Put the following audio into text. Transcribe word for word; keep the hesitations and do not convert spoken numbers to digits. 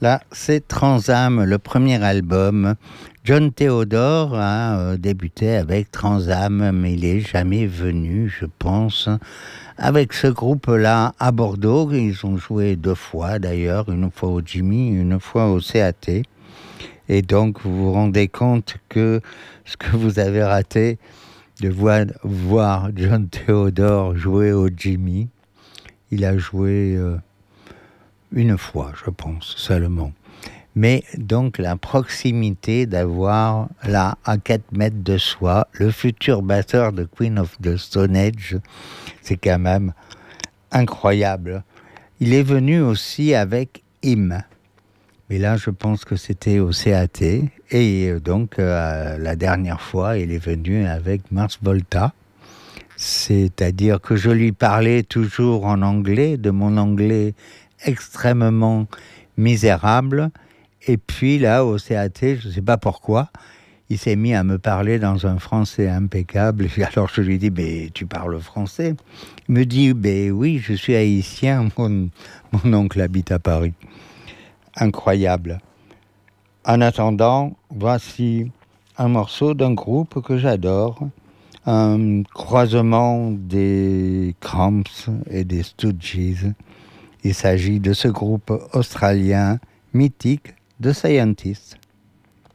Là, c'est Transam, le premier album. John Theodore a euh, débuté avec Transam, mais il est jamais venu, je pense, avec ce groupe-là à Bordeaux. Ils ont joué deux fois d'ailleurs, une fois au Jimmy, une fois au C A T. Et donc, vous vous rendez compte que ce que vous avez raté de voir, voir John Theodore jouer au Jimmy, il a joué euh, une fois, je pense, seulement. Mais donc la proximité d'avoir là, à quatre mètres de soi, le futur batteur de Queen of the Stone Age, c'est quand même incroyable. Il est venu aussi avec Him. Mais là, je pense que c'était au C A T. Et donc, euh, la dernière fois, il est venu avec Mars Volta. C'est-à-dire que je lui parlais toujours en anglais, de mon anglais extrêmement misérable. Et puis là, au C A T, je ne sais pas pourquoi, il s'est mis à me parler dans un français impeccable. Alors je lui dis, mais tu parles français? Il me dit, ben oui, je suis haïtien, mon, mon oncle habite à Paris. Incroyable. En attendant, voici un morceau d'un groupe que j'adore, un croisement des Cramps et des Stooges. Il s'agit de ce groupe australien mythique, The Scientists.